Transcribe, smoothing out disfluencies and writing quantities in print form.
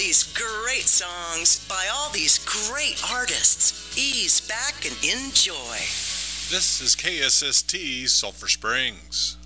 these great songs by all these great artists. Ease back and enjoy. This is KSST Sulphur Springs.